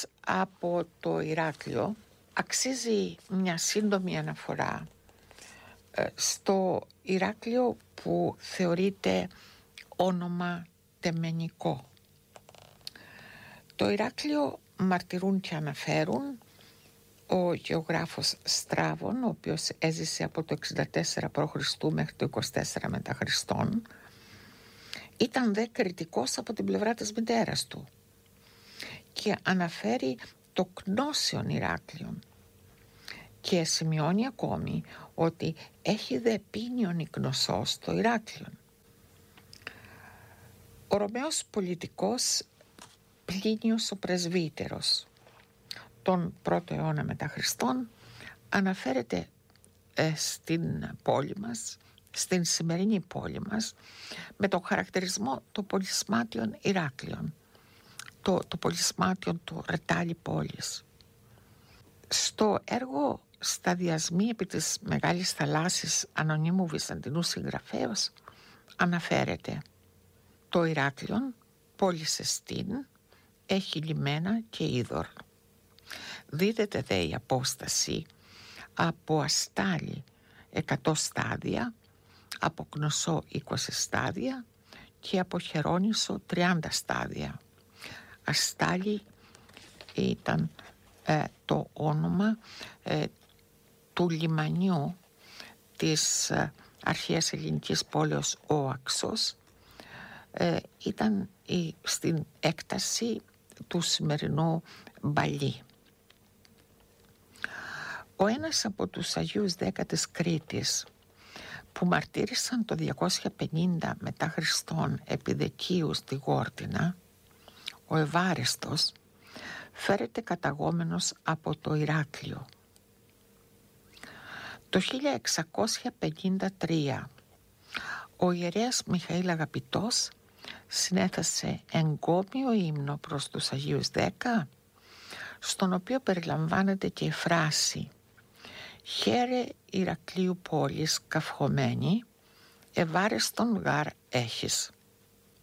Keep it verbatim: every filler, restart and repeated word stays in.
από το Ηράκλειο, αξίζει μια σύντομη αναφορά στο Ηράκλειο που θεωρείται όνομα τεμενικό. Το Ηράκλειο μαρτυρούν και αναφέρουν ο γεωγράφος Στράβων, ο οποίος έζησε από το εξήντα τέσσερα π.Χ. μέχρι το είκοσι τέσσερα μετά Χριστόν. Ήταν δε κριτικός από την πλευρά της μητέρας του και αναφέρει το γνώσιον Ηράκλειον και σημειώνει ακόμη ότι έχει δε πίνιον η γνωσός το Ηράκλειον. Ο Ρωμαίος πολιτικός Πλίνιος ο Πρεσβύτερος τον πρώτο αιώνα μετά Χριστόν αναφέρεται ε, στην πόλη μας, στην σημερινή πόλη μας, με τον χαρακτηρισμό των πολυσμάτιων Ηράκλειων, το, το πολυσμάτιον του ρετάλι πόλης. Στο έργο «Σταδιασμοί επί της Μεγάλης Θαλάσσης» ανωνύμου Βυζαντινού συγγραφέως αναφέρεται το Ηράκλειον, πόλης εστίν, έχει λιμένα και είδωρ. Δίδεται δε η απόσταση από αστάλη εκατό στάδια, από Κνωσό είκοσι στάδια και από Χερόνησο τριάντα στάδια. Αστάλη ήταν ε, το όνομα ε, του λιμανιού της ε, αρχαίας ελληνικής πόλεως Όαξος. Ε, ήταν η, στην έκταση του σημερινού Μπαλί. Ο ένας από τους Αγίους Δέκα της Κρήτης που μαρτύρησαν το διακόσια πενήντα μετά Χριστόν επί Δεκίου στη Γόρτινα, ο Ευάρεστος, φέρεται καταγόμενος από το Ηράκλειο. Το χίλια εξακόσια πενήντα τρία ο ιερέας Μιχαήλ Αγαπητός συνέθεσε εγκόμιο ύμνο προς τους Αγίους Δέκα, στον οποίο περιλαμβάνεται και η φράση «Χαίρε Ηρακλείου πόλης καυχωμένη, ευάρεστον γάρ έχεις».